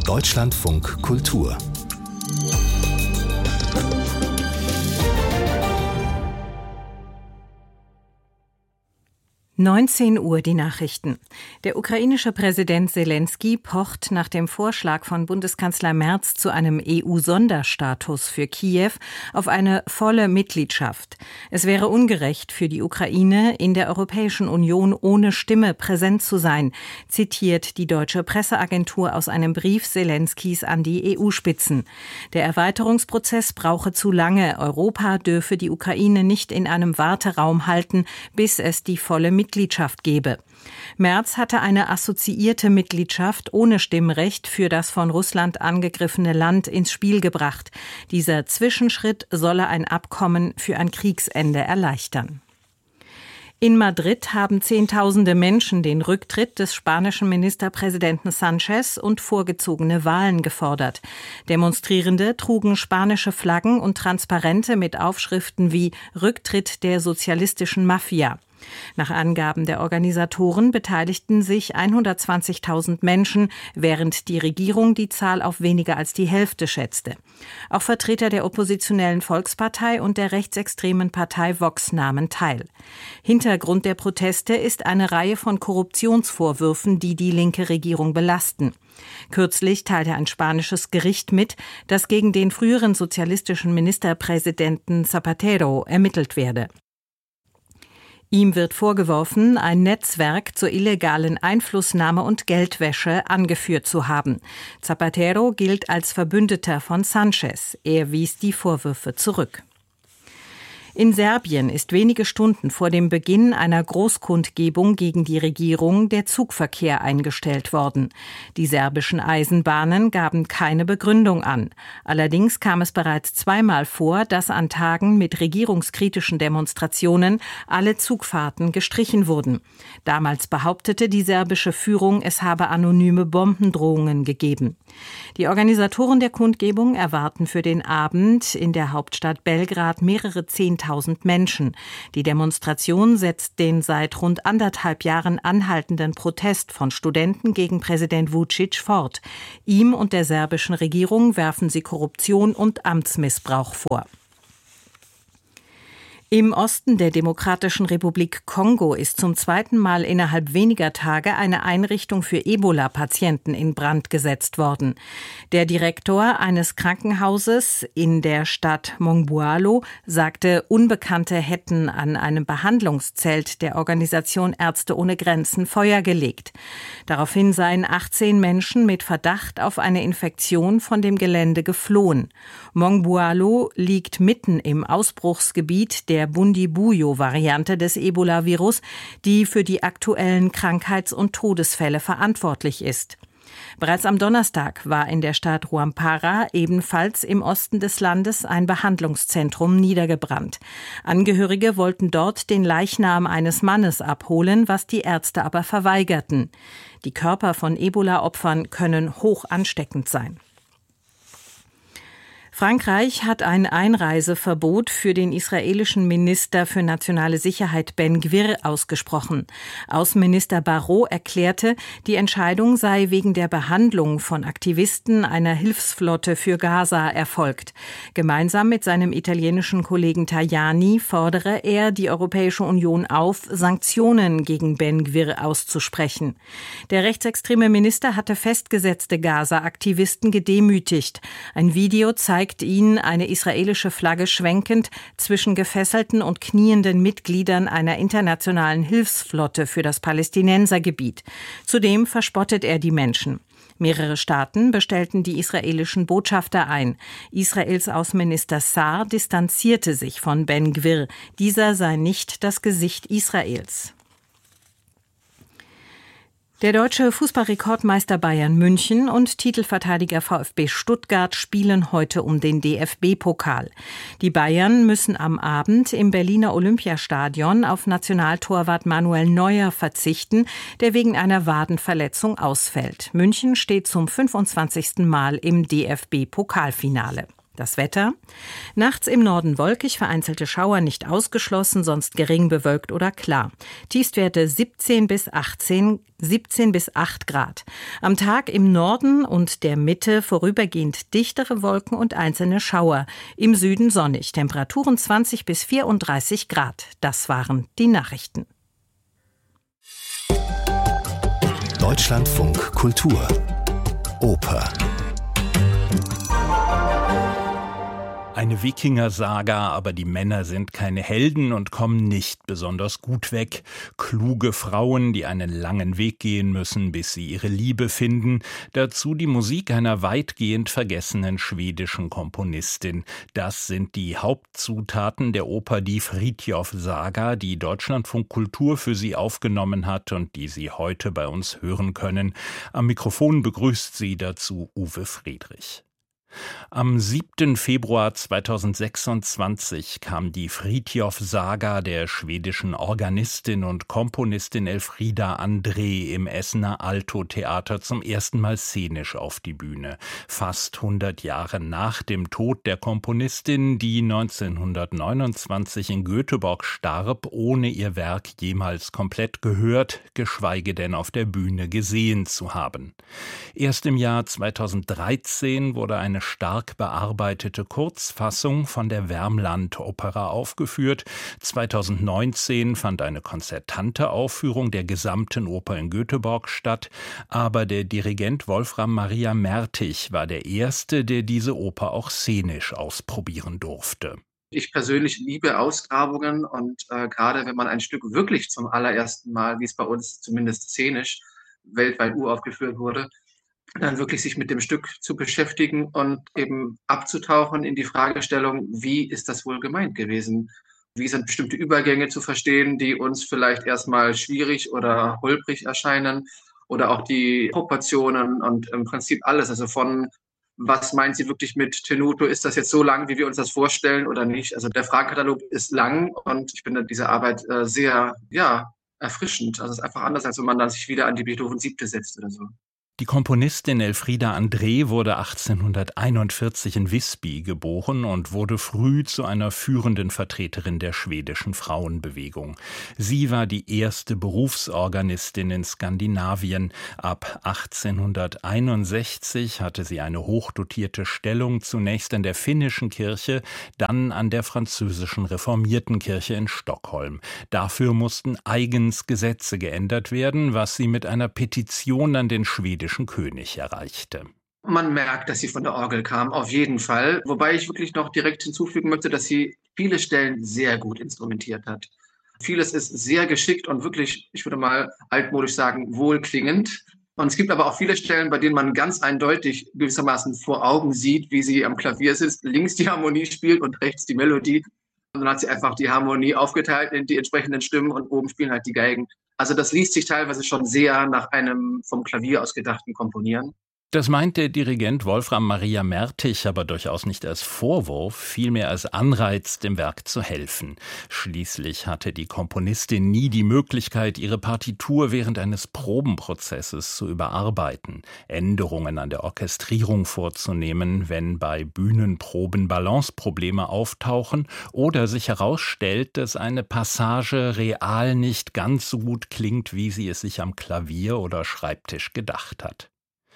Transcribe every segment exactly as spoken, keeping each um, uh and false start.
Deutschlandfunk Kultur neunzehn Uhr die Nachrichten. Der ukrainische Präsident Selenskyj pocht nach dem Vorschlag von Bundeskanzler Merz zu einem E U-Sonderstatus für Kiew auf eine volle Mitgliedschaft. Es wäre ungerecht für die Ukraine, in der Europäischen Union ohne Stimme präsent zu sein, zitiert die deutsche Presseagentur aus einem Brief Selenskys an die E U-Spitzen. Der Erweiterungsprozess brauche zu lange. Europa dürfe die Ukraine nicht in einem Warteraum halten, bis es die volle Mitgliedschaft Mitgliedschaft gebe. Merz hatte eine assoziierte Mitgliedschaft ohne Stimmrecht für das von Russland angegriffene Land ins Spiel gebracht. Dieser Zwischenschritt solle ein Abkommen für ein Kriegsende erleichtern. In Madrid haben Zehntausende Menschen den Rücktritt des spanischen Ministerpräsidenten Sánchez und vorgezogene Wahlen gefordert. Demonstrierende trugen spanische Flaggen und Transparente mit Aufschriften wie Rücktritt der sozialistischen Mafia. Nach Angaben der Organisatoren beteiligten sich hundertzwanzigtausend Menschen, während die Regierung die Zahl auf weniger als die Hälfte schätzte. Auch Vertreter der oppositionellen Volkspartei und der rechtsextremen Partei Vox nahmen teil. Hintergrund der Proteste ist eine Reihe von Korruptionsvorwürfen, die die linke Regierung belasten. Kürzlich teilte ein spanisches Gericht mit, dass gegen den früheren sozialistischen Ministerpräsidenten Zapatero ermittelt werde. Ihm wird vorgeworfen, ein Netzwerk zur illegalen Einflussnahme und Geldwäsche angeführt zu haben. Zapatero gilt als Verbündeter von Sánchez. Er wies die Vorwürfe zurück. In Serbien ist wenige Stunden vor dem Beginn einer Großkundgebung gegen die Regierung der Zugverkehr eingestellt worden. Die serbischen Eisenbahnen gaben keine Begründung an. Allerdings kam es bereits zweimal vor, dass an Tagen mit regierungskritischen Demonstrationen alle Zugfahrten gestrichen wurden. Damals behauptete die serbische Führung, es habe anonyme Bombendrohungen gegeben. Die Organisatoren der Kundgebung erwarten für den Abend in der Hauptstadt Belgrad mehrere Zehntausend Menschen. Die Demonstration setzt den seit rund anderthalb Jahren anhaltenden Protest von Studenten gegen Präsident Vučić fort. Ihm und der serbischen Regierung werfen sie Korruption und Amtsmissbrauch vor. Im Osten der Demokratischen Republik Kongo ist zum zweiten Mal innerhalb weniger Tage eine Einrichtung für Ebola-Patienten in Brand gesetzt worden. Der Direktor eines Krankenhauses in der Stadt Mongbualo sagte, Unbekannte hätten an einem Behandlungszelt der Organisation Ärzte ohne Grenzen Feuer gelegt. Daraufhin seien achtzehn Menschen mit Verdacht auf eine Infektion von dem Gelände geflohen. Mongbualo liegt mitten im Ausbruchsgebiet der der Bundibugyo-Variante des Ebola-Virus, die für die aktuellen Krankheits- und Todesfälle verantwortlich ist. Bereits am Donnerstag war in der Stadt Rwampara, ebenfalls im Osten des Landes, ein Behandlungszentrum niedergebrannt. Angehörige wollten dort den Leichnam eines Mannes abholen, was die Ärzte aber verweigerten. Die Körper von Ebola-Opfern können hoch ansteckend sein. Frankreich hat ein Einreiseverbot für den israelischen Minister für nationale Sicherheit Ben Gvir ausgesprochen. Außenminister Barrot erklärte, die Entscheidung sei wegen der Behandlung von Aktivisten einer Hilfsflotte für Gaza erfolgt. Gemeinsam mit seinem italienischen Kollegen Tajani fordere er die Europäische Union auf, Sanktionen gegen Ben Gvir auszusprechen. Der rechtsextreme Minister hatte festgesetzte Gaza-Aktivisten gedemütigt. Ein Video zeigt ihn, eine israelische Flagge schwenkend, zwischen gefesselten und knienden Mitgliedern einer internationalen Hilfsflotte für das Palästinensergebiet. Zudem verspottet er die Menschen. Mehrere Staaten bestellten die israelischen Botschafter ein. Israels Außenminister Saar distanzierte sich von Ben Gvir. Dieser sei nicht das Gesicht Israels. Der deutsche Fußballrekordmeister Bayern München und Titelverteidiger VfB Stuttgart spielen heute um den D F B-Pokal. Die Bayern müssen am Abend im Berliner Olympiastadion auf Nationaltorwart Manuel Neuer verzichten, der wegen einer Wadenverletzung ausfällt. München steht zum fünfundzwanzigsten Mal im D F B-Pokalfinale. Das Wetter: Nachts im Norden wolkig, vereinzelte Schauer nicht ausgeschlossen, sonst gering bewölkt oder klar. Tiefstwerte siebzehn bis achtzehn, siebzehn bis acht Grad. Am Tag im Norden und der Mitte vorübergehend dichtere Wolken und einzelne Schauer. Im Süden sonnig. Temperaturen zwanzig bis vierunddreißig Grad. Das waren die Nachrichten. Deutschlandfunk Kultur Oper. Eine Wikinger-Saga, aber die Männer sind keine Helden und kommen nicht besonders gut weg. Kluge Frauen, die einen langen Weg gehen müssen, bis sie ihre Liebe finden. Dazu die Musik einer weitgehend vergessenen schwedischen Komponistin. Das sind die Hauptzutaten der Oper Die Fritiof-Saga, die Deutschlandfunk Kultur für Sie aufgenommen hat und die Sie heute bei uns hören können. Am Mikrofon begrüßt Sie dazu Uwe Friedrich. Am siebten Februar zweitausendsechsundzwanzig kam die Fritiof-Saga der schwedischen Organistin und Komponistin Elfriede André im Essener Alto-Theater zum ersten Mal szenisch auf die Bühne. Fast hundert Jahre nach dem Tod der Komponistin, die neunzehnhundertneunundzwanzig in Göteborg starb, ohne ihr Werk jemals komplett gehört, geschweige denn auf der Bühne gesehen zu haben. Erst im Jahr zweitausenddreizehn wurde eine stark bearbeitete Kurzfassung von der Värmland-Opera aufgeführt. zweitausendneunzehn fand eine konzertante Aufführung der gesamten Oper in Göteborg statt, aber der Dirigent Wolfram Maria Mertig war der Erste, der diese Oper auch szenisch ausprobieren durfte. Ich persönlich liebe Ausgrabungen und äh, gerade wenn man ein Stück wirklich zum allerersten Mal, wie es bei uns zumindest szenisch, weltweit uraufgeführt wurde, dann wirklich sich mit dem Stück zu beschäftigen und eben abzutauchen in die Fragestellung, wie ist das wohl gemeint gewesen? Wie sind bestimmte Übergänge zu verstehen, die uns vielleicht erstmal schwierig oder holprig erscheinen, oder auch die Proportionen und im Prinzip alles, also von was meint sie wirklich mit Tenuto? Ist das jetzt so lang, wie wir uns das vorstellen oder nicht? Also der Fragenkatalog ist lang und ich finde diese Arbeit äh, sehr, ja, erfrischend. Also es ist einfach anders, als wenn man dann sich wieder an die Beethoven Siebte setzt oder so. Die Komponistin Elfriede André wurde achtzehnhunderteinundvierzig in Visby geboren und wurde früh zu einer führenden Vertreterin der schwedischen Frauenbewegung. Sie war die erste Berufsorganistin in Skandinavien. Ab achtzehnhunderteinundsechzig hatte sie eine hochdotierte Stellung, zunächst an der finnischen Kirche, dann an der französischen reformierten Kirche in Stockholm. Dafür mussten eigens Gesetze geändert werden, was sie mit einer Petition an den schwedischen König erreichte. Man merkt, dass sie von der Orgel kam, auf jeden Fall. Wobei ich wirklich noch direkt hinzufügen möchte, dass sie viele Stellen sehr gut instrumentiert hat. Vieles ist sehr geschickt und wirklich, ich würde mal altmodisch sagen, wohlklingend. Und es gibt aber auch viele Stellen, bei denen man ganz eindeutig gewissermaßen vor Augen sieht, wie sie am Klavier sitzt, links die Harmonie spielt und rechts die Melodie. Und dann hat sie einfach die Harmonie aufgeteilt in die entsprechenden Stimmen und oben spielen halt die Geigen. Also das liest sich teilweise schon sehr nach einem vom Klavier aus gedachten Komponieren. Das meint der Dirigent Wolfram Maria Mertig aber durchaus nicht als Vorwurf, vielmehr als Anreiz, dem Werk zu helfen. Schließlich hatte die Komponistin nie die Möglichkeit, ihre Partitur während eines Probenprozesses zu überarbeiten, Änderungen an der Orchestrierung vorzunehmen, wenn bei Bühnenproben Balanceprobleme auftauchen oder sich herausstellt, dass eine Passage real nicht ganz so gut klingt, wie sie es sich am Klavier oder Schreibtisch gedacht hat.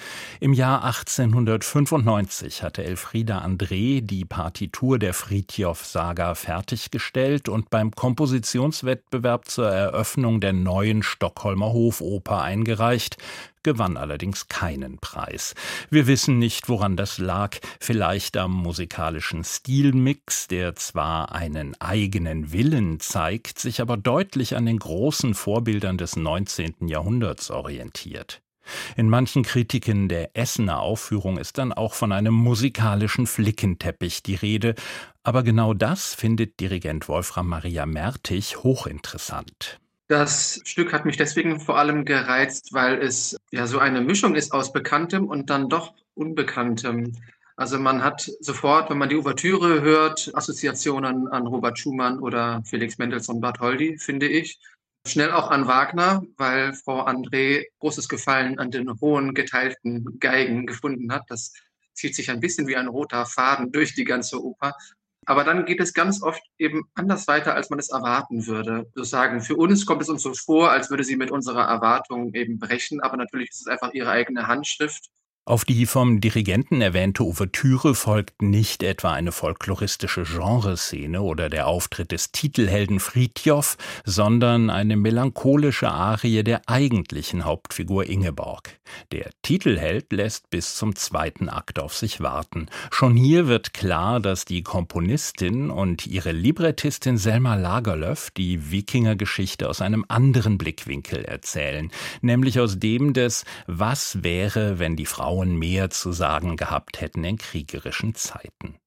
Im Jahr achtzehnhundertfünfundneunzig hatte Elfriede André die Partitur der Fritiof-Saga fertiggestellt und beim Kompositionswettbewerb zur Eröffnung der neuen Stockholmer Hofoper eingereicht, gewann allerdings keinen Preis. Wir wissen nicht, woran das lag. Vielleicht am musikalischen Stilmix, der zwar einen eigenen Willen zeigt, sich aber deutlich an den großen Vorbildern des neunzehnten Jahrhunderts orientiert. In manchen Kritiken der Essener Aufführung ist dann auch von einem musikalischen Flickenteppich die Rede, aber genau das findet Dirigent Wolfram Maria Mertig hochinteressant. Das Stück hat mich deswegen vor allem gereizt, weil es ja so eine Mischung ist aus Bekanntem und dann doch Unbekanntem. Also man hat sofort, wenn man die Ouvertüre hört, Assoziationen an Robert Schumann oder Felix Mendelssohn Bartholdy, finde ich. Schnell auch an Wagner, weil Frau André großes Gefallen an den hohen geteilten Geigen gefunden hat. Das zieht sich ein bisschen wie ein roter Faden durch die ganze Oper. Aber dann geht es ganz oft eben anders weiter, als man es erwarten würde. Sozusagen, für uns kommt es uns so vor, als würde sie mit unserer Erwartung eben brechen, aber natürlich ist es einfach ihre eigene Handschrift. Auf die vom Dirigenten erwähnte Ouvertüre folgt nicht etwa eine folkloristische Genreszene oder der Auftritt des Titelhelden Frithjof, sondern eine melancholische Arie der eigentlichen Hauptfigur Ingeborg. Der Titelheld lässt bis zum zweiten Akt auf sich warten. Schon hier wird klar, dass die Komponistin und ihre Librettistin Selma Lagerlöf die Wikingergeschichte aus einem anderen Blickwinkel erzählen, nämlich aus dem des „Was wäre, wenn die Frauen mehr zu sagen gehabt hätten in kriegerischen Zeiten“.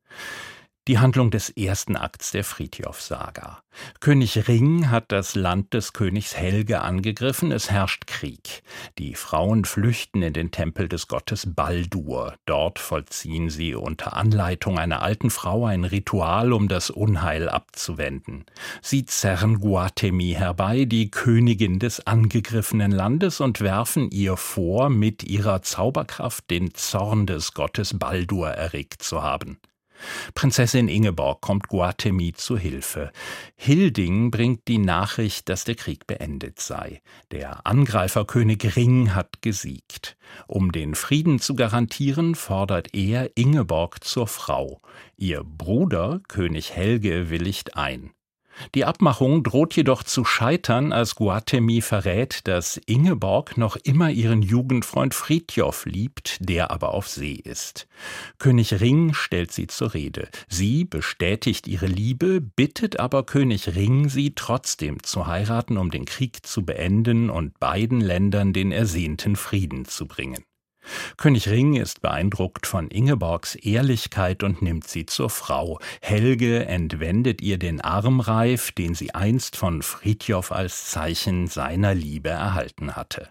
Die Handlung des ersten Akts der Frithjof-Saga. König Ring hat das Land des Königs Helge angegriffen, es herrscht Krieg. Die Frauen flüchten in den Tempel des Gottes Baldur. Dort vollziehen sie unter Anleitung einer alten Frau ein Ritual, um das Unheil abzuwenden. Sie zerren Guathemi herbei, die Königin des angegriffenen Landes, und werfen ihr vor, mit ihrer Zauberkraft den Zorn des Gottes Baldur erregt zu haben. Prinzessin Ingeborg kommt Guathemi zu Hilfe. Hilding bringt die Nachricht, dass der Krieg beendet sei. Der Angreifer König Ring hat gesiegt. Um den Frieden zu garantieren, fordert er Ingeborg zur Frau. Ihr Bruder, König Helge, willigt ein. Die Abmachung droht jedoch zu scheitern, als Guathemi verrät, dass Ingeborg noch immer ihren Jugendfreund Frithjof liebt, der aber auf See ist. König Ring stellt sie zur Rede. Sie bestätigt ihre Liebe, bittet aber König Ring, sie trotzdem zu heiraten, um den Krieg zu beenden und beiden Ländern den ersehnten Frieden zu bringen. König Ring ist beeindruckt von Ingeborgs Ehrlichkeit und nimmt sie zur Frau. Helge entwendet ihr den Armreif, den sie einst von Frithjof als Zeichen seiner Liebe erhalten hatte.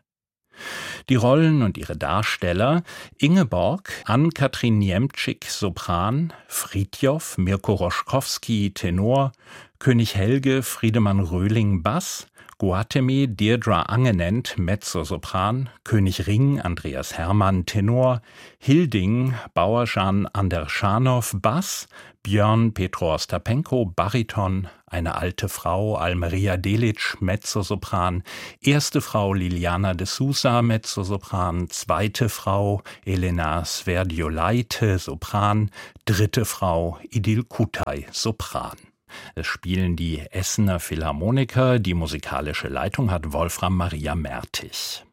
Die Rollen und ihre Darsteller: Ingeborg, Ann-Kathrin Niemczyk, Sopran; Frithjof, Mirko Roschkowski, Tenor; König Helge, Friedemann Röhling, Bass; Guathemi, Deirdre Angenent, Mezzosopran; König Ring, Andreas Hermann, Tenor; Hilding, Bauerjan Anderschanow, Bass; Björn, Petro Ostapenko, Bariton; eine alte Frau, Almeria Delic, Mezzosopran; erste Frau, Liliana de Sousa, Mezzosopran; zweite Frau, Elena Sverdiolaite, Sopran; dritte Frau, Idil Kutay, Sopran. Es spielen die Essener Philharmoniker, die musikalische Leitung hat Wolfram Maria Mertig.